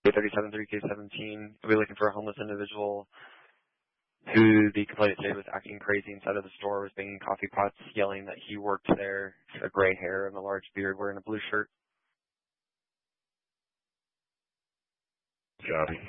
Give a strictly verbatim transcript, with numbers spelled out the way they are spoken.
thirty-seven three K seventeen. We'll be looking for a homeless individual who the complainant said was acting crazy inside of the store, was banging coffee pots, yelling that he worked there, a gray hair and a large beard, wearing a blue shirt. Copy.